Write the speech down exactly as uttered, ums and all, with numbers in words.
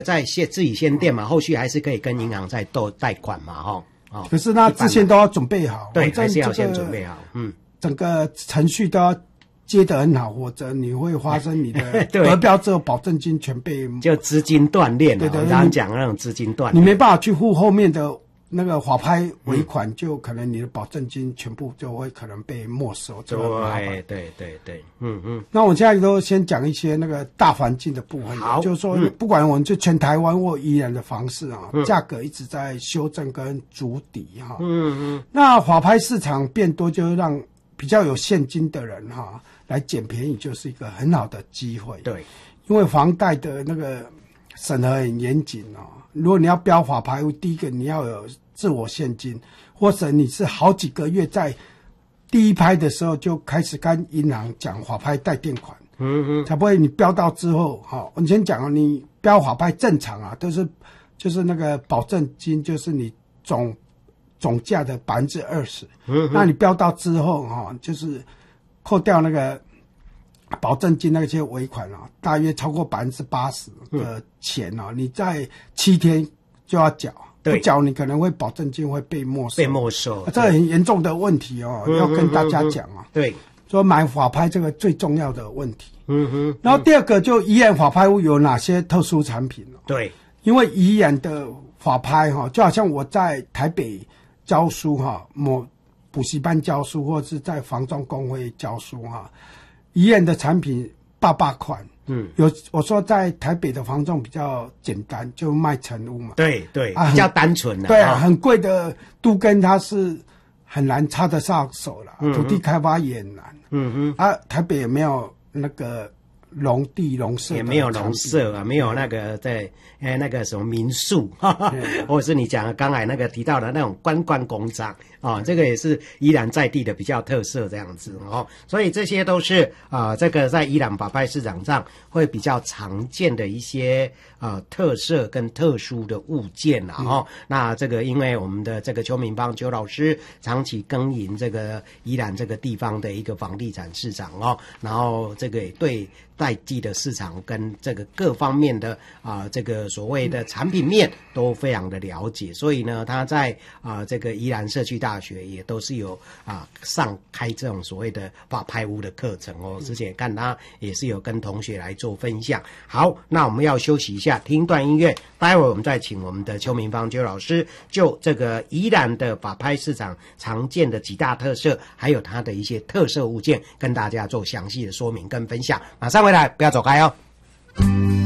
在先自己先垫嘛，后续还是可以跟银行再斗贷款嘛，哈。哦， 可是那之前都要准备好， 对，还是要先准备好，嗯， 整个程序都要接得很好，或者你会发生你的得标之后保证金全被就资金断裂了， 对对， 我刚刚讲那种资金断裂， 你没办法去付后面的那个法拍尾款，嗯，就可能你的保证金全部就会可能被没收， 对对对对，嗯嗯。 那我现在都先讲一些那个大环境的部分， 好， 就是说， 嗯， 不管我们就全台湾或宜兰的房市啊，嗯，价格一直在修正跟筑底哈，嗯嗯。那法拍市场变多，就让比较有现金的人哈来捡便宜，就是一个很好的机会。 对， 因为房贷的那个审核很严谨哦。如果你要标法拍屋，第一个你要有自我现金，或者你是好几个月在第一拍的时候就开始跟银行讲法拍贷垫款，嗯嗯，才不会你标到之后，哈，我先讲啊，你标法拍正常啊，都是就是那个保证金就是你总总价的百分之二十，嗯，那你标到之后哈，就是扣掉那个保证金那些尾款啊，大约超过百分之八十的钱啊，嗯，你在七天就要缴，不缴你可能会保证金会被没收， 被没收， 啊，这很严重的问题哦，嗯，要跟大家讲啊。 对， 说买法拍这个最重要的问题。嗯哼。然后第二个就宜兰法拍屋有哪些特殊产品，哦， 对， 因为宜兰的法拍哈，就好像我在台北教书哈，某补习班教书，或者是在房仲工会教书哈。宜兰的产品八八款，嗯，有我说在台北的房仲比较简单，就卖成屋嘛， 对对，啊，比较单纯的， 对，啊，很贵的都跟它是很难插得上手了，嗯，土地开发也很难，嗯哼，啊，台北也没有那个农地农舍， 也没有农舍啊，没有那个在呃那个什么民宿，哈哈，或者是你讲的刚才那个提到的那种观光工厂。啊，这个也是宜兰在地的比较特色这样子哦，所以这些都是啊、呃，这个在宜兰法拍市场上会比较常见的一些呃特色跟特殊的物件啦哦、嗯。那这个因为我们的这个邱明邦邱老师长期耕耘这个宜兰这个地方的一个房地产市场哦，然后这个也对在地的市场跟这个各方面的啊、呃、这个所谓的产品面都非常的了解，所以呢，他在啊、呃、这个宜兰社区大学也都是有啊上开这种所谓的法拍屋的课程哦。之前看他也是有跟同学来做分享。好，那我们要休息一下，听一段音乐，待会我们再请我们的邱明芳邱老师就这个宜兰的法拍市场常见的几大特色，还有它的一些特色物件，跟大家做详细的说明跟分享。马上回来，不要走开哦。